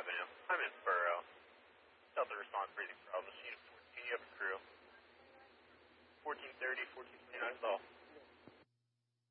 Avenue. I'm in Burrow. Delta response breathing problems. Unit 14, you have a crew. 1430, 1429 is all.